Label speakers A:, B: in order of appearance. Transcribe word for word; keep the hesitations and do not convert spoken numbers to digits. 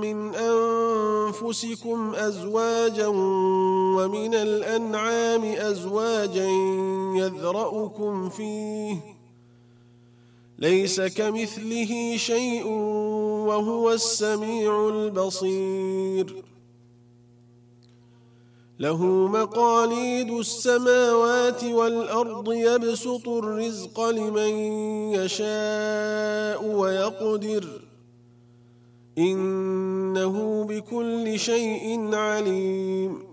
A: من أنفسكم أزواجا ومن الأنعام أزواجا يذرأكم فيه ليس كمثله شيء وهو السميع البصير له مقاليد السماوات والأرض يبسط الرزق لمن يشاء ويقدر إنه بكل شيء عليم